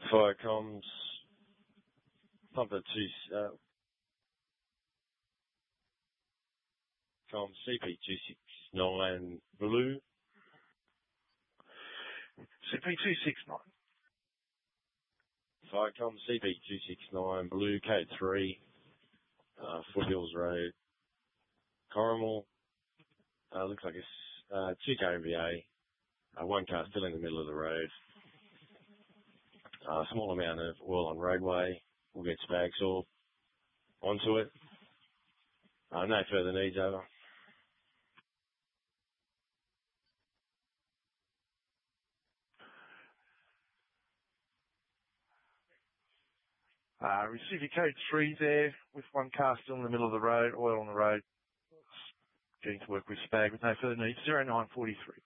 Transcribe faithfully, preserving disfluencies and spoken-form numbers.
Fire comms, pumper two, uh, comms C P two six nine blue. C P two six nine. Fire comms C P two six nine blue, code three, uh, Foothills Road, Corrimal. Uh, looks like it's uh, two K M V A, uh, one car still in the middle of the road. A uh, small amount of oil on roadway. We'll get spag saw onto it. Uh, no further needs over. Uh, receive your code three there with one car still in the middle of the road, oil on the road. Getting to work with spag with no further needs. zero nine four three.